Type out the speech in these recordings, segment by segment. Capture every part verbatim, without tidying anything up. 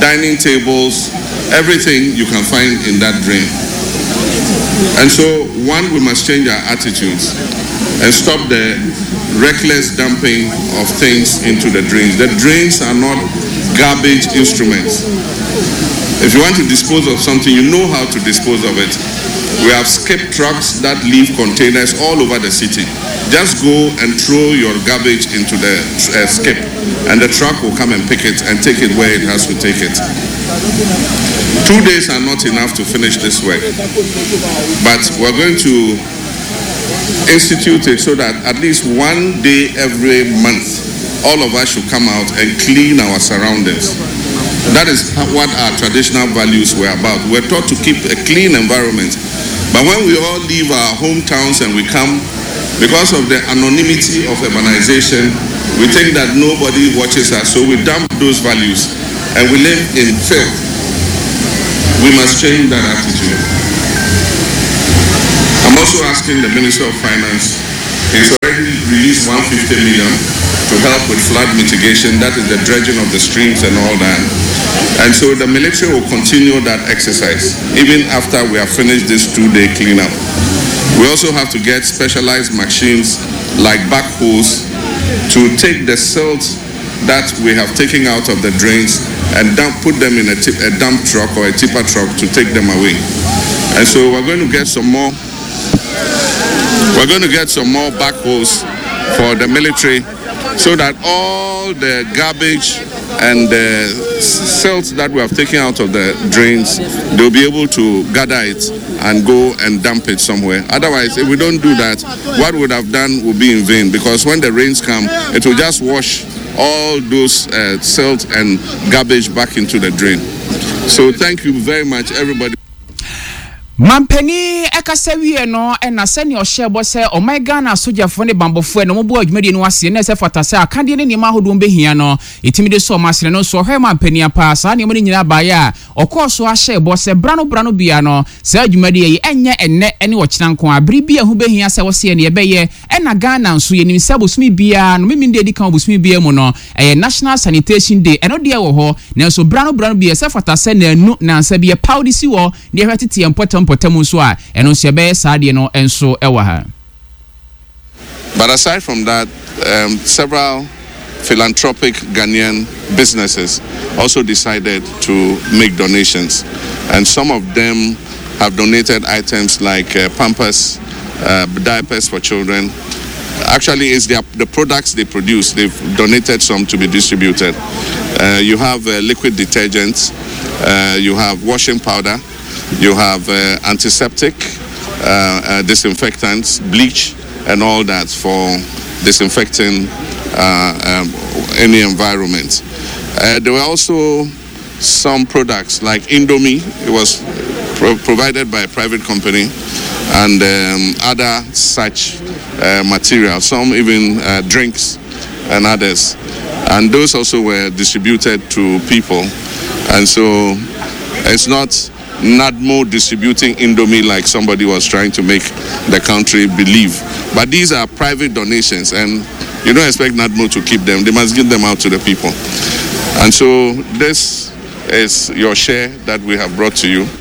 dining tables, everything you can find in that drain. And so, one, we must change our attitudes and stop the reckless dumping of things into the drains. The drains are not garbage instruments. If you want to dispose of something, you know how to dispose of it. We have skip trucks that leave containers all over the city. Just go and throw your garbage into the uh, skip, and the truck will come and pick it and take it where it has to take it. Two days are not enough to finish this work, but we're going to institute it so that at least one day every month, all of us should come out and clean our surroundings. That is what our traditional values were about. We're taught to keep a clean environment. But when we all leave our hometowns and we come, because of the anonymity of urbanization, we think that nobody watches us, so we dump those values and we live in filth. We must change that attitude. I'm also asking the Minister of Finance, he's already released one hundred fifty million to help with flood mitigation, that is the dredging of the streams and all that. And so the military will continue that exercise even after we have finished this two-day cleanup. We also have to get specialized machines like backhoes to take the silt that we have taken out of the drains and dump, put them in a, tip, a dump truck or a tipper truck to take them away. And so we're going to get some more we're going to get some more backhoes for the military so that all the garbage and the silt that we have taken out of the drains, they'll be able to gather it and go and dump it somewhere. Otherwise, if we don't do that, what we would have done will be in vain, because when the rains come, it will just wash all those uh, silt and garbage back into the drain. So thank you very much, everybody. Mampeni ekasewie no ena seni oshebo se omega na soja fone bambofo no mobo adwumade no ase na se fatase akande ne nima hodo mbehia no etimide so masere no so hwe mampeni apa sa ne mo nyina baaya okoso ahye se brano brano bia no se adwumade yi enye enne ene wo kyenanko abri bia hu behia se wo se ne yebeye ena Ghana nso ye nim se bosumi bia no mimi de di kan bosumi bia mu no eh National Sanitation Day eno de wo ho na so brano brano bia se fatase na anu na nsa bia powder si wo ne hwetete empotam potam so a eno se be saade no enso ewa ha. But aside from that, um, several philanthropic Ghanaian businesses also decided to make donations, and some of them have donated items like uh, Pampers, uh, diapers for children. Actually, it's their, the products they produce. They've donated some to be distributed. Uh, you have uh, liquid detergents, uh, you have washing powder, you have uh, antiseptic, uh, uh, disinfectants, bleach, and all that for disinfecting uh, um, any environment. Uh, there were also some products like Indomie. It was pro provided by a private company, and um, other such uh, materials, some even uh, drinks and others. And those also were distributed to people. And so it's not NADMO distributing Indomie like somebody was trying to make the country believe. But these are private donations, and you don't expect NADMO to keep them. They must give them out to the people. And so this is your share that we have brought to you.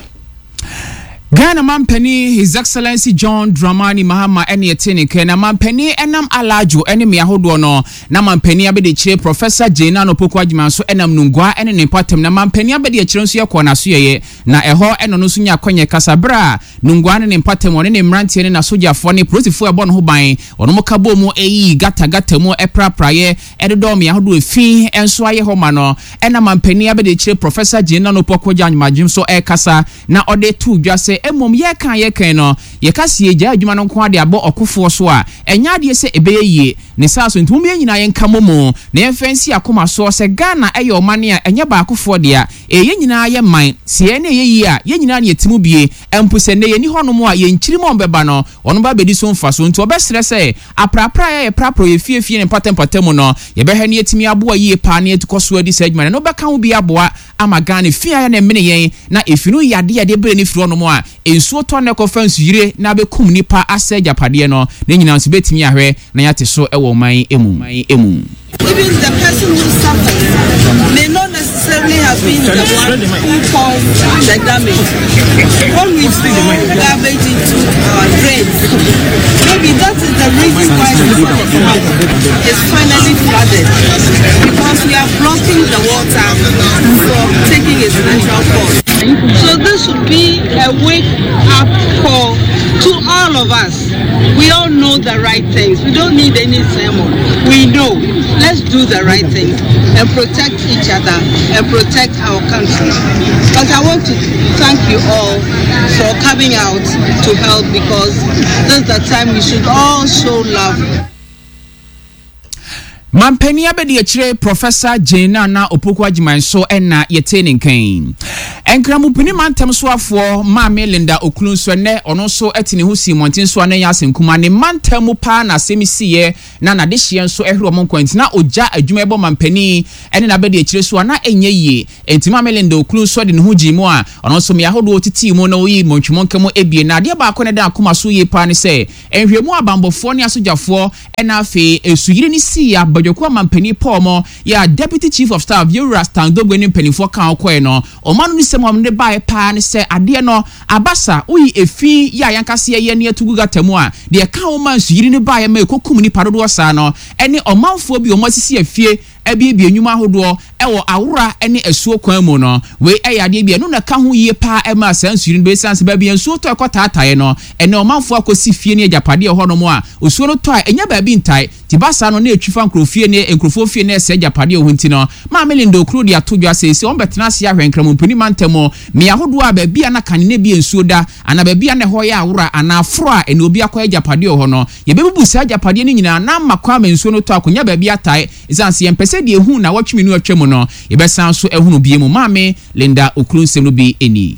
Ghana Mampeni, His Excellency John Dramani Mahama eni etenike na Mampeni enam alajo eni miahodo no na Mampeni abede chire Professor Jena no poko adwuma so enam nungwa eni ne patem na Mampeni abede chire nso yakọ na so yeye na eho eno no so nya akonye kasabra nungwa ne patem one ne mrantie ne na sojafo ne prosifo ebo no ho ban ono mo kabo mu eyi gata gata mu eprapraye edodo miahodo efi enso aye ho ma no ena Mampeni abede chire Professor Jena no poko adwuma so e kasa na ode tu dwase emom ye kan ye kan no ye kase ye gya adwuma no nko ade abo okofo so a enya ade se ebeye yie ne saso ntum ye nyina ye nkamomo na ye fansi akoma so se Ghana eye omane a enya ba akofo de a ye nyina ye man se ye ne ye yie a ye nyina ne yetimu bie empuse ne ye ni honom a ye nkyiri mo beba no ono ba bedi so mfa so nti obesere se aprapra ye prapro ye fie fie ne patem patem no ye behwe ne yetimi abo yie pa ne etikoso adi se adwuma no beka ho bi aboa ama Ghana fie ya ne mene yen na efinu yade yade bre ne firo no mo a ensuo to ne conference yire na be kum nipa ase japade no ne nyina nso betimi ahwe na yate so ewo man emu man emu. Even the person who suffers may not necessarily have been the one who caused the damage. When we throw garbage into our drains, maybe that is the reason why the park is finally flooded, because we are blocking the water from taking its natural course. So this should be a wake-up call to all of us. We all know the right things. We don't need any sermon. We know. Let's do the right things and protect each other and protect our country. But I want to thank you all for coming out to help, because this is the time we should all show love. Mampeni abedi echire Professor Jena na Opoku Ajimanso ena yetene nkan. Enkramu pini mantem so afo Maame Linda Okulunso ne ono so etini hu Simontin so anan yasenkuma ne mantem pa na semisiye na na dehye nso ehro mo kwanti na oja adwuma ebo mampeni ene na abedi echire so na enye yie enti Maame Linda Okulunso de ne hu jimu a ono so me ahodo otiti mu na oyi montwemo nkemo ebie na de ba ko ne da akoma so yie pa ne se enhwemu abambofo ne asojafo ena afi esuyire ni si ya Jokwa mampeni pomo ya Deputy Chief of Staff Yura Standogwe ni penifo kan okwe no omanu ni semo amde bae pa ne se ade no abasa uyi efi ya yankase ye ne atuguga tamu a de ka o man suyiri ni bae ma ekokum ni parodo sa no ene omanfo bi omasisi afie abi bi enwuma hodo ewo awura ene esuo kwan mu no we eyade bi enu na ka ho yie pa e ma sansuri no be sanse ba bi ensuo to ekotatae no ene omanfo akosi fie ne agapade ho no mo a osuo no to a enya ba bi ntai tibasa no na etwifa nkrofie ne enkrofo fie ne ese agapade ho nti no Maame Linda Okuru de atodwa asese on betena se ahwenkramu mpuni mantemo me ahodo a ba bi ana kanene bi ensuo da ana ba bi ana ho ya awura ana afro a ene obi akwa agapade ho no ye bebubu se agapade ne nyina na makwa ma ensuo no to akonya ba bi atae isanse ye mpese de ehu na watwemi no atwemu no yebesan so ehunu biemu Maame Linda Okuru nsem no bi eni.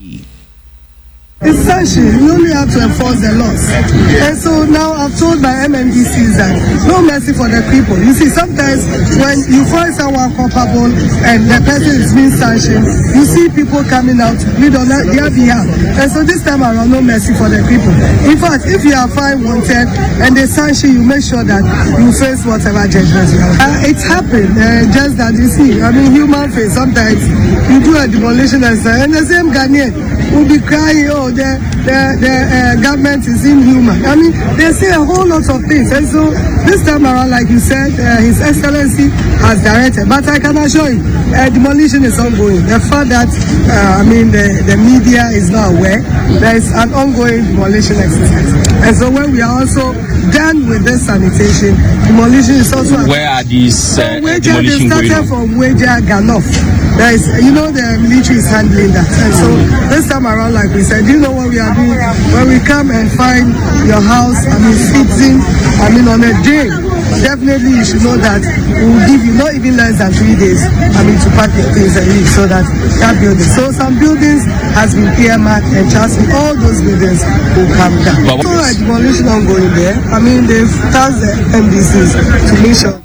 Essentially, we only have to enforce the laws. And so now I'm told by M M D Cs that no mercy for the people. You see, sometimes when you find someone culpable and the person is being sanctioned, you see people coming out to plead on their behalf. And so this time around, no mercy for the people. In fact, if you are found wanted and they sanction you, make sure that you face whatever judgment you have. Uh, it's happened, uh, just that you see, I mean, human face, sometimes you do a demolition and say, and the same Ghanaian will be crying, oh, the the, the uh, government is inhuman. I mean, they say a whole lot of things. And so this time around, like you said, uh, His Excellency has directed. But I can assure you, uh, demolition is ongoing. The fact that, uh, I mean, the, the media is not aware, there is an ongoing demolition exercise. And so when we are also done with this sanitation, demolition is also... Where are these uh, so demolition going on? They started from Wager Ganoff. There is, you know, the military is handling that. And so this time around, like we said, you know what we are doing? When we come and find your house, I mean, fixing, I mean, on a day, definitely you should know that we will give you not even less than three days, I mean, to pack your things and leave, so that that building. So some buildings has been earmarked, and trust me, all those buildings will come down. But so a demolition ongoing there. I mean, they've tasked the M D Cs to make sure.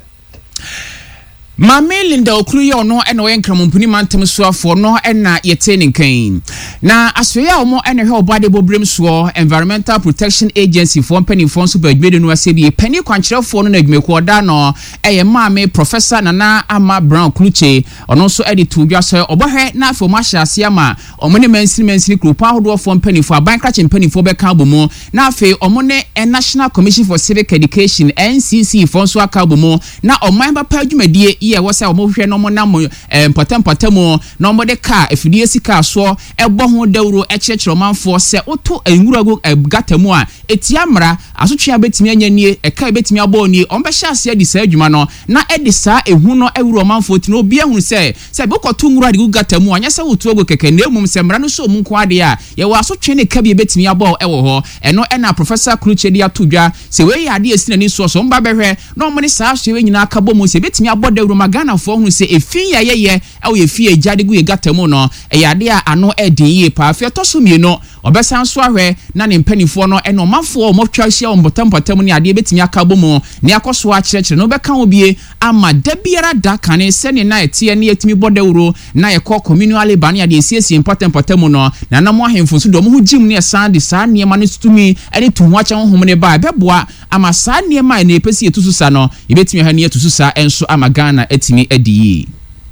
Maame Linda Okuru ye ono ena we nkramu mpuni mantem so afo no ena yetene nkan na asoya omo ena hwe obade bobrem so Environmental Protection Agency for penny for so badwede no asebi penny kwankyerefo no na adwumeko da no eye Maame Professor Nana Ama Brown Kluche ono so editu dwa so obohwe na afo ma hyase ama omo ne mansini mansini group ahodo for penny for abankrache penny for be ka bomo na afi omo ne National Commission for Civic Education N C C for so aka bomo na oman ba pa adwumadie ye wose omohwe no mo na mo important patamo no mo de car efidie sika so ebo ho dawro ekyekyere manfo se oto enwurago gatamu a etia mra asotwe abetimi anyanie eka ebetimi abo ni ombehye ase adi sa adwuma no na edi sa ehu no ewuro manfo ti no obi ehunu se se be koto nwura de gatamu anya se wotu ogo keke na emum se mra no so munko ade a ye wa asotwe ne ka bi ebetimi abo ewo ho eno ena Professor Kluche de atodwa se we ya ade esina ni so so mba behwe no mo ne sa ahwe we nyina aka bomu se ebetimi abo dawro magana fo hu se efin ya yeye e we efie jade gu ye gatamu no e ya de a ano edin ye pa afia to so mie no obesan so ahwe na ne mpanifo no eno mafo o motwa hia o mbotampatam ne ade betimi aka bomu ne akoso a kyerɛkyerɛ no bɛka obie ama da biara da kane se ne na etie ne etimi bodawuro na ye kɔ communal ban ya de esiesie mpampatam no na na mo ahemfo so do mo hu jim ne san de sa ne ma ne tutumi ene tuhu acha honhom ne ba bɛboa ama sa ne ma ne epesi etusu sa no ye betimi ha ne etusu sa enso ama Ghana etimi adi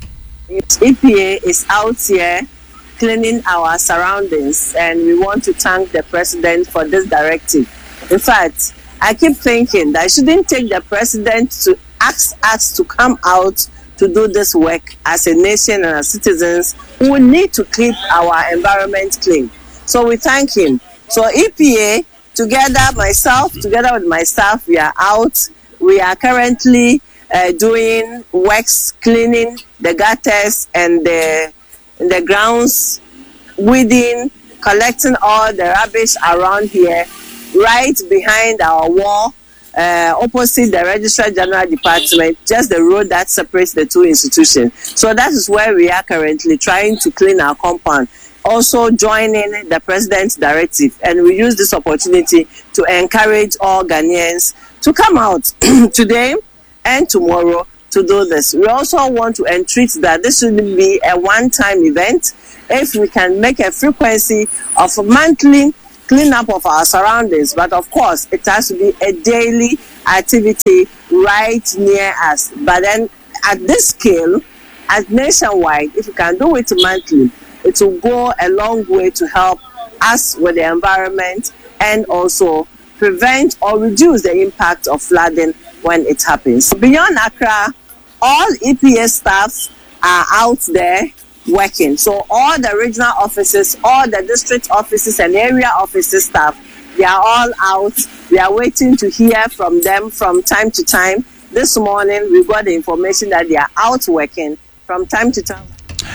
E P A is out here cleaning our surroundings, and we want to thank the president for this directive. In fact, I keep thinking that I shouldn't take the president to ask us to come out to do this work as a nation and as citizens who need to keep our environment clean. So we thank him. So E P A, together, myself, together with my staff, we are out. We are currently uh, doing works, cleaning the gutters and the, the grounds, weeding, collecting all the rubbish around here, right behind our wall, uh, opposite the Registrar General Department, just the road that separates the two institutions. So that is where we are currently trying to clean our compound. Also joining the president's directive, and we use this opportunity to encourage all Ghanaians to come out today and tomorrow to do this. We also want to entreat that this shouldn't be a one-time event. If we can make a frequency of monthly cleanup of our surroundings, but of course it has to be a daily activity right near us. But then at this scale, as nationwide, if we can do it monthly, it will go a long way to help us with the environment and also prevent or reduce the impact of flooding when it happens. Beyond Accra, all E P A staff are out there working. So all the regional offices, all the district offices and area offices staff, they are all out. We are waiting to hear from them from time to time. This morning, we got the information that they are out working from time to time.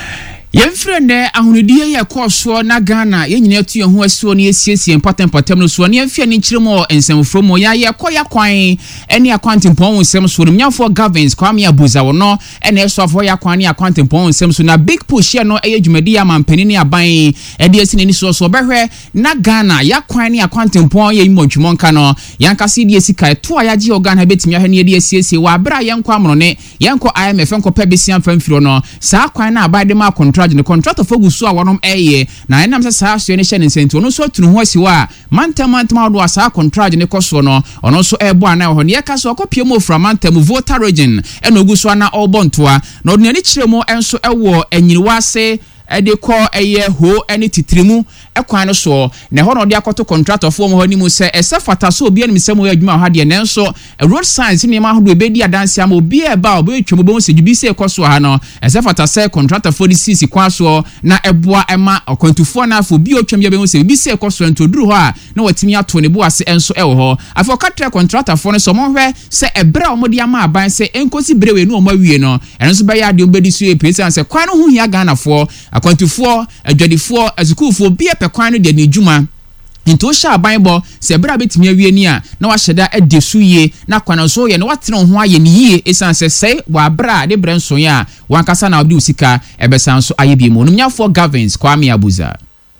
Yemfrende ahunudie ya koso na Ghana yenyina tu yehu asuo ne esiesie important patam no so ne yemfia ne nkyiremo ensemfromo ya ye koya kwan ene akwantimpon nsem so nyafo governs Kwame Abuza wono ene esofo ya kwan ne akwantimpon nsem so na big push ye no eye dwumadi ya mampani ne aban ede esi ne so so behwe na Ghana ya kwan ne akwantimpon ye imodwumo nka no yankase de esika to ayaje Ghana betimi ahwe ne de esiesie wa bra yenko amro ne yenko I M F enko pebesiam famfiro no saa kwan na abade ma contract the contract of Fogusu a wanom eye na enam se saa so ne hye ne nsenti ono so tunu ho asiwa mantam mantam ado asa contract ne koso no ono so ebo ana ho ne yaka so okopie mo fra mantam voter region eno ogusu na obontoa na odne kiremo enso ewo anyiriwa ase ede ko eye ho ene titrimu ekwan no so ne ho no de akoto contractor fo mo hanimu se ese fata so obi anim semo adwuma ha de ne nso road signs ne ma ho do ebedi adanse am obi e ba obi twemo bo se djubi se ekoso ha no ese fata se contractor for the six kwa so na eboa ema okwantufo na afo bi otwem ye be se bi se ekoso ntoduru ho a na watimi ato ne bo ase enso e wo ho afo katra contractor for no so mo hwe se ebra o mo de ama aban se enkosi brewe no o ma wie no enso be ya de obedi so e pesa se kwan no hu hia Ghana fo akwantufoɔ adwadifoɔ azikufoɔ bi epekwan no de ne dwuma nto sha bible se bra betimi awie ni a na wa hyeda ade suye na kwan so ye ne watene ho aye ne yie esan se sei wa bra de brenso ya wankasa na obdi usika ebesan so aye bi mu no nyafo governs Kwame Abuza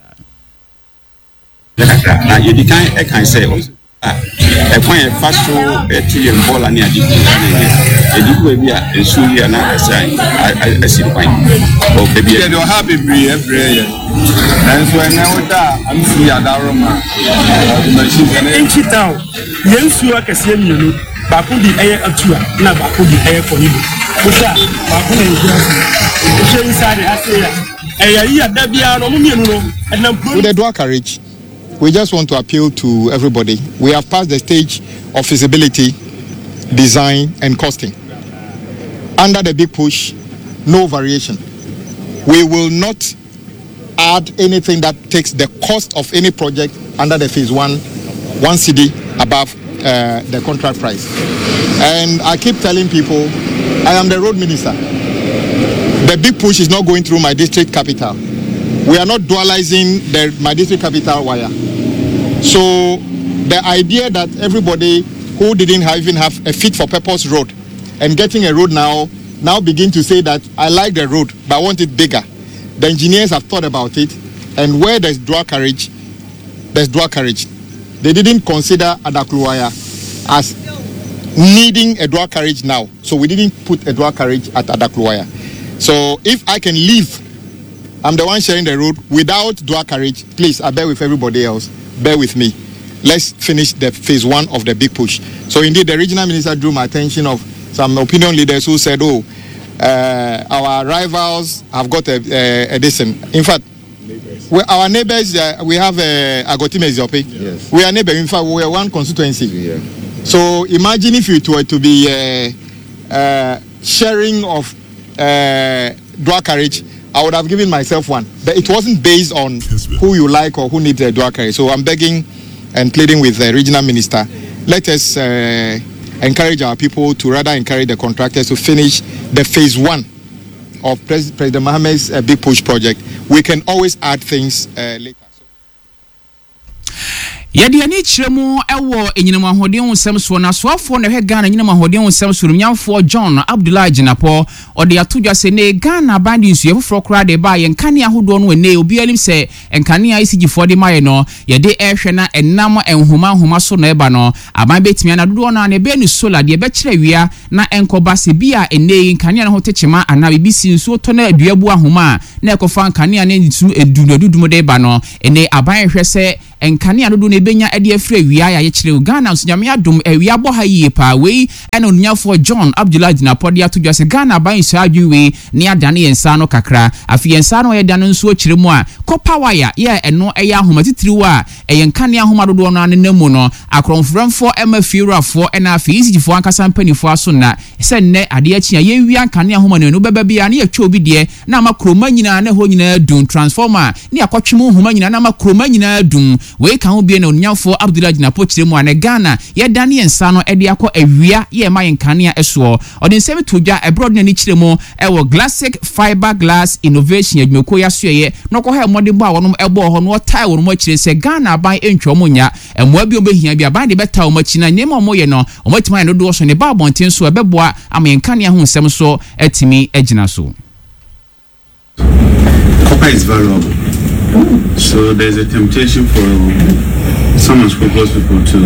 na ye dikan e kan say e kwan e faso e tuye mbola ni adi e di ko bi a ensu ye na asai asiri kwan o ke bi e do ha bebre e bre ye enso e na woda amsi ya daroma machine ne enchi town yensu akase mienu ba ko di eye atua na ba ko di eye konibo ko sha ba ko na yira o she inside ase ya e ya yi ada bia no mo mienu no enam with the dual carriage. We just want to appeal to everybody. We have passed the stage of feasibility, design, and costing. Under the big push, no variation. We will not add anything that takes the cost of any project under the phase one, one C D above uh, the contract price. And I keep telling people, I am the road minister. The big push is not going through my district capital. We are not dualizing the, my district capital wire. So the idea that everybody who didn't have, even have a fit for purpose road and getting a road now, now begin to say that I like the road, but I want it bigger. The engineers have thought about it, and where there's dual carriage, there's dual carriage. They didn't consider Adakluwaya as needing a dual carriage now. So we didn't put a dual carriage at Adakluwaya. So if I can leave, I'm the one sharing the road without dual carriage. Please, I bear with everybody else. Bear with me. Let's finish the phase one of the big push. So indeed, the regional minister drew my attention of some opinion leaders who said, oh, uh, our rivals have got a, a, a decent. In fact, we, our neighbors, uh, we have uh, Agotime Ziope. Yes. We are neighbors. In fact, we are one constituency. Yeah. So imagine if it were to be uh, uh, sharing of uh, dual carriage, I would have given myself one. But it wasn't based on who you like or who needs a dual carriage. So I'm begging and pleading with the regional minister, let us uh, encourage our people to rather encourage the contractors to finish the phase one of Pres- President Mohammed's uh, Big Push project. We can always add things uh, later. Yadi ani chiremu ewo enyinam ahoden wonsem so na soafo na hwe Ghana enyinam ahoden wonsem so nyamfo John Abdullah Jinapo ode atodwa se ne Ghana bandi nsu yefofro kra de ba ye nkane ahodo no ene obi alim se nkane a isigifo de maye no ye de ehwe na enam enhoma homa so na eba no aban betimi na dodo no na be ni solar de be kire wia na enkoba se bia ene nkane na hotechema ana bibisi nsu to na aduabu ahoma na ekofa nkane na nsu edududumo de eba no ene aban hwe se nkane adodo ne benya ade afre wia ya ye kire Ghana nso nyame adom awia bo ha yie pa wei ene onunyafo John Abdullah Jinapo de atodwa se Ghana ban so adwenwe ne adane yensa no kakra afi yensa no ye dane nso kire mu a copper wire ye eno eye ahoma titiriwo a eye nkane ahoma dodo no anenemu no akronfremfo emafiurafo ena afi isijifo ankasa mpanifo aso na se nne ade achi ye wia nkane ahoma no beba bia na ye twa obi de na makroma nyina na ho nyina dun transformer ne akotwemu homa nyina na makroma nyina dun wei kan obi na onunyafo Abdullah Jinapo kire mu ane Ghana ye dane yensa no ede akọ awia ye ma yenkane a eso ode nsemi todwa abroad na ni kire mu ewo Classic Fiber Glass Innovation adwumeko ya so ye no ko ha modern bo a wonom ebo ho no tie wonom akire se Ghana ban entwo monya emoa bi obehia bi aban de beta omachi na nyema omoye no omatima no do so ne ba bonten so ebeboa ama yenkane ho nsem so atimi agina so. Copper is valuable. So there's a temptation for some unscrupulous people to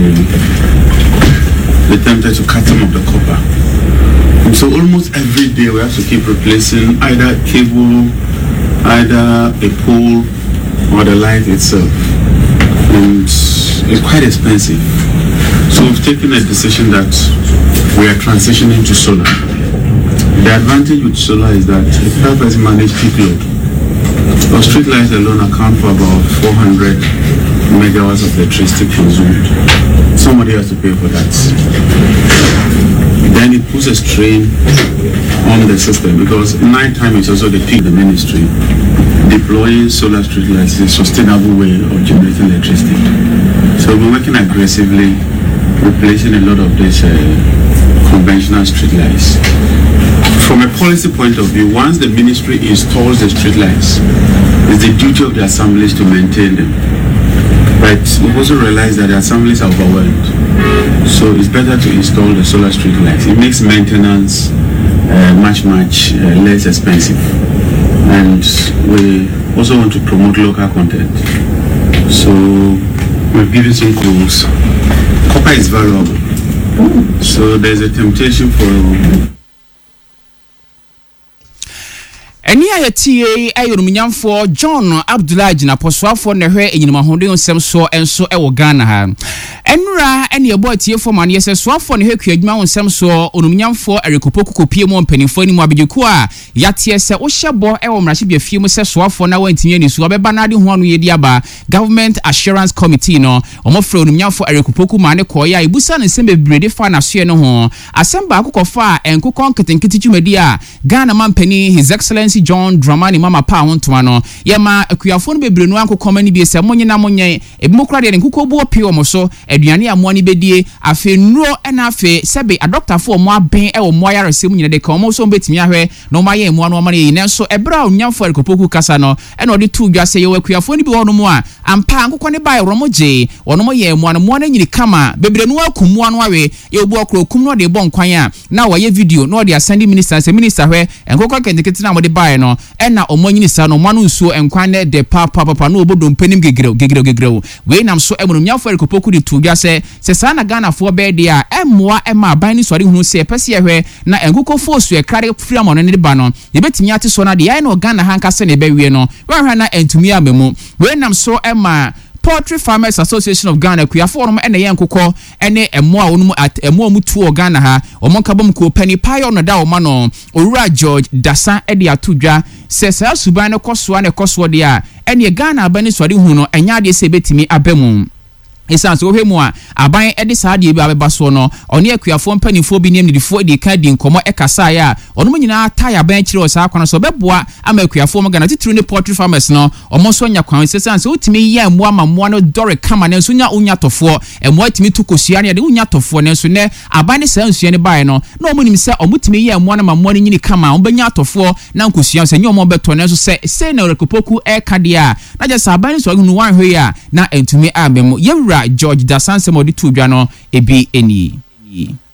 be tempted to cut some of the copper. And so almost every day we have to keep replacing either cable, either a pole, or the light itself. And it's quite expensive. So we've taken a decision that we are transitioning to solar. The advantage with solar is that it helps us manage peak load. Our street lights alone account for about four hundred megawatts of electricity consumed. Somebody has to pay for that. Then it puts a strain on the system because night time is also the peak of the ministry. Deploying solar street lights is a sustainable way of generating electricity. So we're working aggressively, replacing a lot of these uh, conventional street lights. From a policy point of view, once the ministry installs the street lights, it's the duty of the assemblies to maintain them. But we also realize that the assemblies are overwhelmed. So it's better to install the solar street lights. It makes maintenance uh, much, much uh, less expensive. And we also want to promote local content. So we've given some clues. Copper is valuable. So there's a temptation for eni ayetie ayoruminyamfo John Abdullah Jinapo soafo ne hwe enyinima hoden nsem so enso ewo Ghana ha enura ene ebo atie fo mane yese soafo ne hwe kwadwuma nsem so onuminyamfo arekopoku kopie mu mpanimfo ni mu abedeku a yatie se wo hyebo ewo mrahye bia fie mu se soafo na wantinye ni so obeba na ade ho anu yedi aba Government Assurance Committee no omofre onuminyamfo arekopoku mane koya ibusa ne nsem bebrede fa na so ye no ho asemba akokofa enkokon ketenketi twumadi a Ghana mampani His Excellency John Dramani Mama pa hontoma no yema akuafo no bebrenu anko komani bi se monye na monye ebimokra de nkuko bo pie omo so aduane amoa ni bedie afe nuro na afe sebe a doctor fo omo aben e omo ayaresem nyine de ka omo so betimi ahwe no ma ye moa no ma ye nenso ebra onyamfo arekopoku kasa no e na ode tu dwa se ye akuafo ni bi wono mu a ampa ankoko ne bai romo je wono mo ye moa no moa na nyini kama bebrenu akumua no awe ye obu okro kum no de bo nkwan a na wa ye video no de asandi minister se minister hwe enkoko kenteketi na mo de bai no ena omonyini sa no manu nsuo enkwane de papa papa no obodo mpanim gegrew gegrew gegrew we nam so emunum nyafo arekopoku de tudwa se se sa na Ghana fo be de a emmoa ema aban ni sori hunu se pese ehwe na enkoko fosu e krare friamo no ne ba no ye betimi ate so na de ai no Ghana hankase ne be wie no we hwa na entumi amemu we nam so ema Poultry Farmers Association of Ghana kuafo no ene ye nkokɔ ene emo a wonu emo mu tuo Ghana ha omo kabom ko pani payo no da o ma no Owura George Dasa e de atodwa se sa suban no kosoa ne kosoa de a ene Ghana abani sori hu no enya de se betimi abemu Esan so hemu a aban e de saade bi abeba so no one akuafo mpanifo bi nim nidifo de ka di nkomo e kasa ya ono nyina ta ya ban kire o sa akwana so beboa ama akuafo mo Ghana titiri ne Poultry Farmers no omo so nya kwan sesan so utimi ya emu ama mo no dore kama ne so nya unya tofo emu atimi to kosua ne de unya tofo ne so ne aban ne san sua ne bae no na omo nim se omo timi ya emu na ma mo ne nyini kama obenya tofo na nkosua se nya omo beto ne so se se na rekopoku e kade a na je sa aban so hunu wan hwe ya na entumi amemo yewura George Dasanse modi tudwa no ebi eni